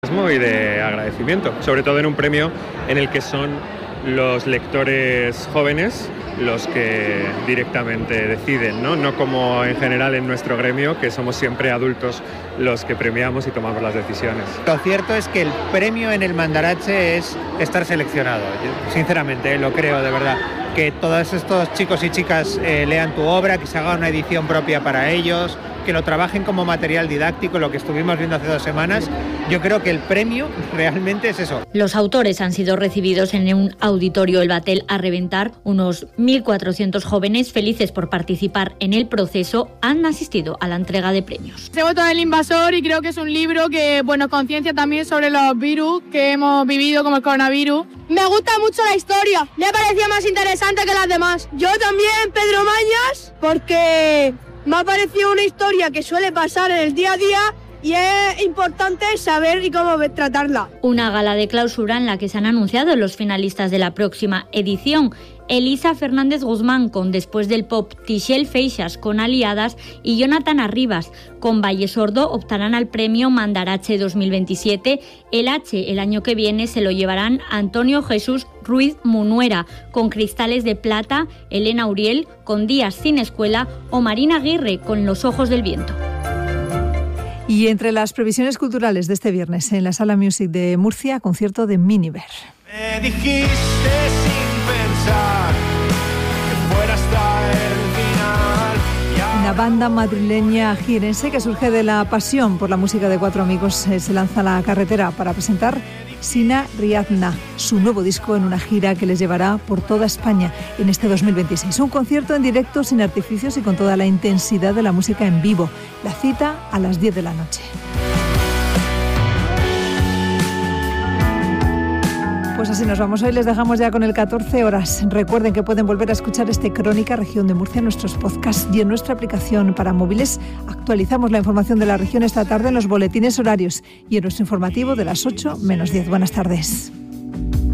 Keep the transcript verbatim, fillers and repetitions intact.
y de agradecimiento, sobre todo en un premio en el que son los lectores jóvenes los que directamente deciden, ¿no? No como en general en nuestro gremio, que somos siempre adultos los que premiamos y tomamos las decisiones. Lo cierto es que el premio en el Mandarache es estar seleccionado. Yo, sinceramente, lo creo de verdad. Que todos estos chicos y chicas eh, lean tu obra, que se haga una edición propia para ellos, que lo trabajen como material didáctico, lo que estuvimos viendo hace dos semanas. Yo creo que el premio realmente es eso. Los autores han sido recibidos en un auditorio El Batel a reventar. Unos mil cuatrocientos jóvenes felices por participar en el proceso han asistido a la entrega de premios. Se votó El Invasor y creo que es un libro que bueno, conciencia también sobre los virus que hemos vivido, como el coronavirus. Me gusta mucho la historia, me parecía más interesante que las demás. Yo también, Pedro Mañas, porque me ha parecido una historia que suele pasar en el día a día y es importante saber y cómo tratarla. Una gala de clausura en la que se han anunciado los finalistas de la próxima edición. Elisa Fernández Guzmán con Después del Pop, Tixell Feixas con Aliadas y Jonathan Arribas con Valle Sordo optarán al premio Mandarache dos mil veintisiete. El H el año que viene se lo llevarán Antonio Jesús Ruiz Munuera con Cristales de Plata, Elena Uriel con Días sin Escuela o Marina Aguirre con Los Ojos del Viento. Y entre las previsiones culturales de este viernes en la Sala Music de Murcia, concierto de Miniver. Me dijiste sin pensar que fuera hasta el final. Una banda madrileña jienense que surge de la pasión por la música de cuatro amigos eh, se lanza a la carretera para presentar Sina Riadna, su nuevo disco en una gira que les llevará por toda España en este dos mil veintiséis. Un concierto en directo sin artificios y con toda la intensidad de la música en vivo. La cita a las diez de la noche. Pues así nos vamos. Hoy les dejamos ya con el catorce horas. Recuerden que pueden volver a escuchar este Crónica Región de Murcia en nuestros podcasts y en nuestra aplicación para móviles. Actualizamos la información de la región esta tarde en los boletines horarios y en nuestro informativo de las ocho menos diez. Buenas tardes.